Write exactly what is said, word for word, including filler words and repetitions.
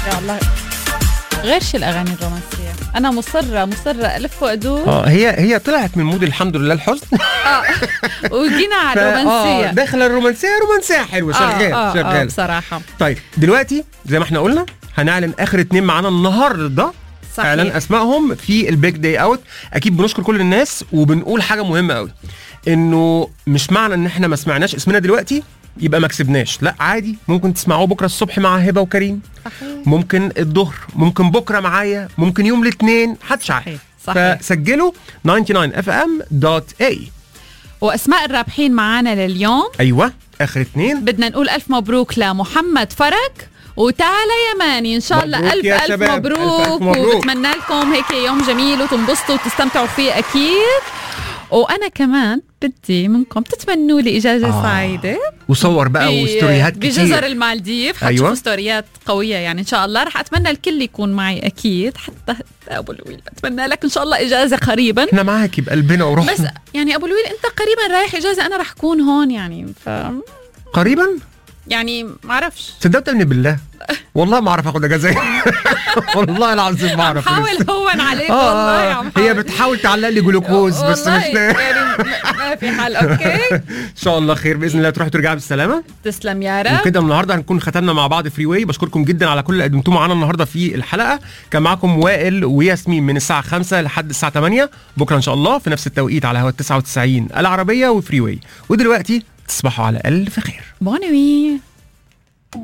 يا الله غيرش الأغاني الرومانسية، أنا مصرة مصرة ألف وأدور. اه هي هي طلعت من مود الحمد لله الحزن اه وجينا على الرومانسية. اه داخله الرومانسية رومانسية حلوة شغال آه آه شغال آه بصراحة. طيب دلوقتي زي ما احنا قلنا هنعلن آخر اتنين معانا النهاردة، صحيح. اعلان اسمائهم في البيج داي اوت. اكيد بنشكر كل الناس وبنقول حاجة مهمة قوي، انه مش معنى ان احنا ما سمعناش اسمنا دلوقتي يبقى ما كسبناش، لا عادي، ممكن تسمعوه بكره الصبح مع هبه وكريم، صحيح. ممكن الظهر، ممكن بكره معايا، ممكن يوم الاثنين، محدش عارف. صحيح. صحيح. فسجلوا تسعة وتسعين اف ام دوت اي. واسماء الرابحين معانا لليوم، ايوه اخر اثنين، بدنا نقول الف مبروك لمحمد فرج وتعالى يماني، ان شاء الله مبروك الف يا الف شباب. مبروك, ألف ألف مبروك. وبتمنى لكم هيك يوم جميل وتنبسطوا وتستمتعوا فيه اكيد. وانا كمان بدي منكم تتمنوا لي اجازه آه. سعيده، وصور بقى وستوريات كتير بجزر المالديف. حتشوفوا أيوة. ستوريات قويه يعني ان شاء الله. رح اتمنى الكل يكون معي اكيد، حتى ابو لويل اتمنى لك ان شاء الله اجازه قريبا. احنا معاك بقلبنا وروحنا. بس يعني ابو لويل انت قريبا رايح اجازه، انا رح اكون هون يعني ف قريبا يعني ما اعرفش. صدقتني بالله والله ما اعرف اخد اجازه والله العظيم ما اعرف. حاول هون عليك آه والله يا عم. هي بتحاول تعلق لي جلوكوز بس مش يعني ما في حل. اوكي ان شاء الله خير باذن الله، تروحوا ترجعوا بالسلامه. تسلم يا رب. وكده النهارده هنكون ختمنا مع بعض فري واي. بشكركم جدا على كل اللي قدمتوه معانا النهارده في الحلقه. كان معاكم وائل وياسمين من الساعه خمسة لحد الساعه ثمانية بكره ان شاء الله في نفس التوقيت على هوا تسعة وتسعين العربيه وفري واي. ودلوقتي تصبحوا على الف خير. بونوي.